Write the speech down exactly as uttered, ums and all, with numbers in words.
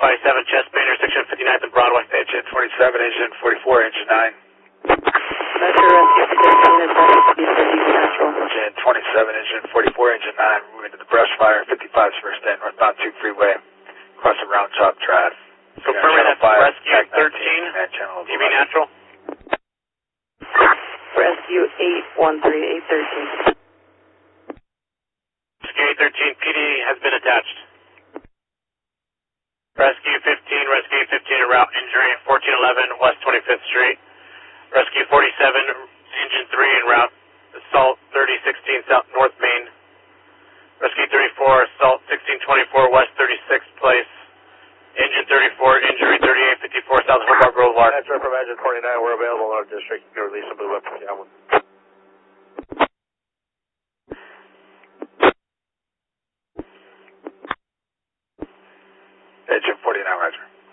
five seven, chest pain, intersection fifty-ninth and Broadway. Engine twenty-seven, engine forty-four, engine nine. Metro Rescue fifteen and seven, Natural. Engine twenty-seven, engine forty-four, engine nine, moving to the brush fire, fifty-five first end, northbound two freeway, crossing Round Top Drive. Confirming that's Rescue thirteen, T V Natural. Rescue eight one three, eight thirteen. Rescue eight thirteen, P D has been attached. Rescue fifteen, Rescue fifteen en route, injury fourteen eleven West twenty-fifth Street. Rescue forty-seven, engine three en route, assault thirty sixteen South North Main. Rescue thirty-four, assault sixteen twenty-four West thirty-sixth Place. Engine thirty-four, injury thirty-eight fifty-four South Hobart Boulevard. Metro from engine twenty-nine, we're available in our district. You can release a blue weapon if you have one. Engine forty-nine, Roger.